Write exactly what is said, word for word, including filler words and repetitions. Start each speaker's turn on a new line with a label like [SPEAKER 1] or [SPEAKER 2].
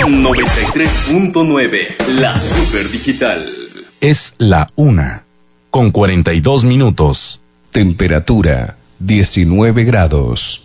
[SPEAKER 1] noventa y tres punto nueve, la Super Digital.
[SPEAKER 2] Es la una, con cuarenta y dos minutos.
[SPEAKER 3] Temperatura diecinueve grados.